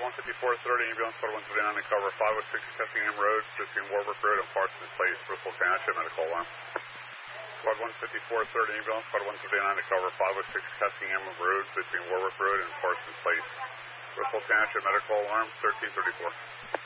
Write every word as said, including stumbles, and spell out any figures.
one fifty-four thirty, ambulance squad one thirty-nine to cover five oh six Kessingham Road between Warwick Road and Parsons Place, Bristol Township, medical alarm. Squad one fifty-four thirty, ambulance squad one thirty-nine to cover five oh six Kessingham Road between Warwick Road and Parsons Place, Bristol Township, medical alarm, thirteen thirty-four.